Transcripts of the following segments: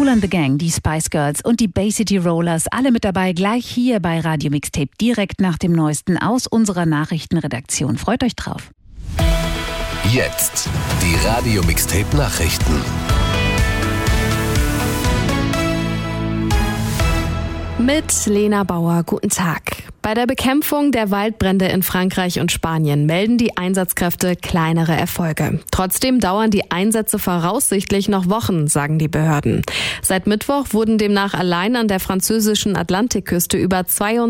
Kool and the Gang, die Spice Girls und die Bay City Rollers, alle mit dabei, gleich hier bei Radio Mixtape, direkt nach dem Neuesten aus unserer Nachrichtenredaktion. Freut euch drauf. Jetzt die Radio Mixtape Nachrichten. Mit Lena Bauer, guten Tag. Bei der Bekämpfung der Waldbrände in Frankreich und Spanien melden die Einsatzkräfte kleinere Erfolge. Trotzdem dauern die Einsätze voraussichtlich noch Wochen, sagen die Behörden. Seit Mittwoch wurden demnach allein an der französischen Atlantikküste über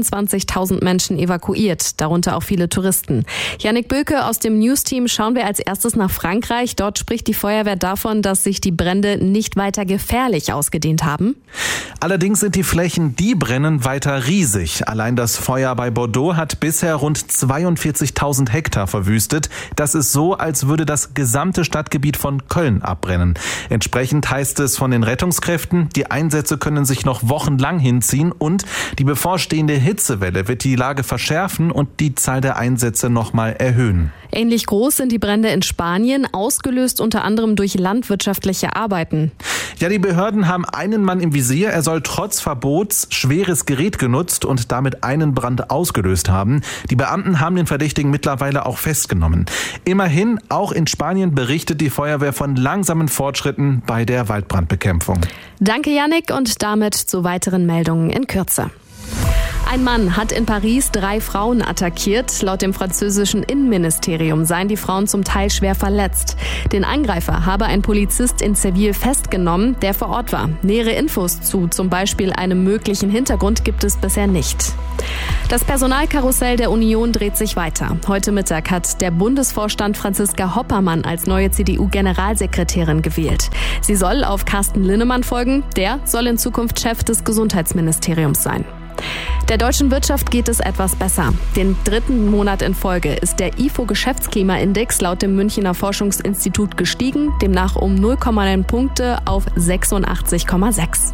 22.000 Menschen evakuiert, darunter auch viele Touristen. Yannick Böke aus dem News-Team, schauen wir als erstes nach Frankreich. Dort spricht die Feuerwehr davon, dass sich die Brände nicht weiter gefährlich ausgedehnt haben. Allerdings sind die Flächen, die brennen, weiter riesig. Allein das Feuer bei Bordeaux hat bisher rund 42.000 Hektar verwüstet. Das ist so, als würde das gesamte Stadtgebiet von Köln abbrennen. Entsprechend heißt es von den Rettungskräften, die Einsätze können sich noch wochenlang hinziehen und die bevorstehende Hitzewelle wird die Lage verschärfen und die Zahl der Einsätze nochmal erhöhen. Ähnlich groß sind die Brände in Spanien, ausgelöst unter anderem durch landwirtschaftliche Arbeiten. Ja, die Behörden haben einen Mann im Visier. Er soll trotz Verbots schweres Gerät genutzt und damit einen Brand ausgelöst haben. Die Beamten haben den Verdächtigen mittlerweile auch festgenommen. Immerhin, auch in Spanien berichtet die Feuerwehr von langsamen Fortschritten bei der Waldbrandbekämpfung. Danke, Yannick, und damit zu weiteren Meldungen in Kürze. Ein Mann hat in Paris 3 Frauen attackiert. Laut dem französischen Innenministerium seien die Frauen zum Teil schwer verletzt. Den Angreifer habe ein Polizist in Seville festgenommen, der vor Ort war. Nähere Infos zu zum Beispiel einem möglichen Hintergrund gibt es bisher nicht. Das Personalkarussell der Union dreht sich weiter. Heute Mittag hat der Bundesvorstand Franziska Hoppermann als neue CDU-Generalsekretärin gewählt. Sie soll auf Carsten Linnemann folgen. Der soll in Zukunft Chef des Gesundheitsministeriums sein. Der deutschen Wirtschaft geht es etwas besser. Den 3. Monat in Folge ist der IFO-Geschäftsklimaindex laut dem Münchner Forschungsinstitut gestiegen, demnach um 0,9 Punkte auf 86,6.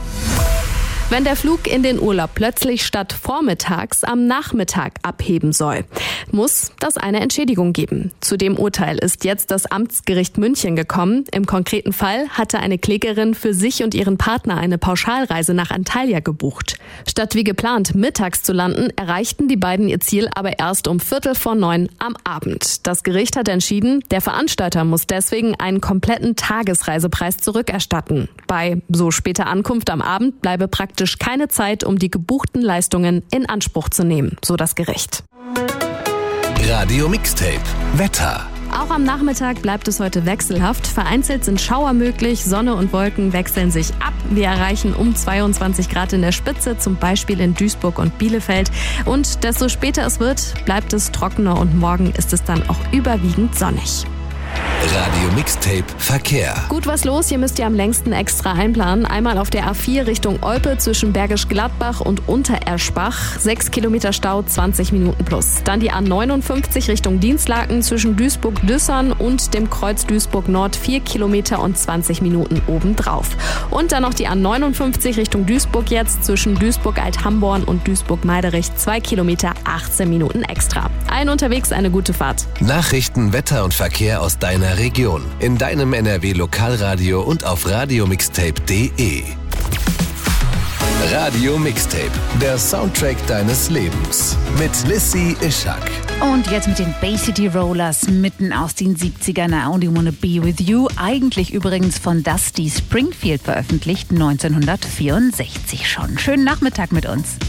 Wenn der Flug in den Urlaub plötzlich statt vormittags am Nachmittag abheben soll, muss das eine Entschädigung geben. Zu dem Urteil ist jetzt das Amtsgericht München gekommen. Im konkreten Fall hatte eine Klägerin für sich und ihren Partner eine Pauschalreise nach Antalya gebucht. Statt wie geplant mittags zu landen, erreichten die beiden ihr Ziel aber erst um 8:45 am Abend. Das Gericht hat entschieden, der Veranstalter muss deswegen einen kompletten Tagesreisepreis zurückerstatten. Bei so später Ankunft am Abend bleibe praktisch keine Zeit, um die gebuchten Leistungen in Anspruch zu nehmen, so das Gericht. Radio Mixtape Wetter. Auch am Nachmittag bleibt es heute wechselhaft. Vereinzelt sind Schauer möglich, Sonne und Wolken wechseln sich ab. Wir erreichen um 22 Grad in der Spitze, zum Beispiel in Duisburg und Bielefeld. Und desto später es wird, bleibt es trockener und morgen ist es dann auch überwiegend sonnig. Radio Mixtape Verkehr. Gut was los, hier müsst ihr am längsten extra einplanen. Einmal auf der A4 Richtung Olpe zwischen Bergisch Gladbach und Untereschbach. 6 Kilometer Stau, 20 Minuten plus. Dann die A59 Richtung Dienstlaken zwischen Duisburg-Düssern und dem Kreuz Duisburg Nord. 4 Kilometer und 20 Minuten obendrauf. Und dann noch die A59 Richtung Duisburg jetzt zwischen Duisburg-Althamborn und Duisburg-Meiderich. 2 Kilometer, 18 Minuten extra. Allen unterwegs eine gute Fahrt. Nachrichten, Wetter und Verkehr aus deiner Region. In deinem NRW-Lokalradio und auf radiomixtape.de. Radio Mixtape, der Soundtrack deines Lebens. Mit Lissy Ishak. Und jetzt mit den Bay City Rollers mitten aus den 70ern. I Only Wanna Be With You. Eigentlich übrigens von Dusty Springfield veröffentlicht, 1964 schon. Schönen Nachmittag mit uns.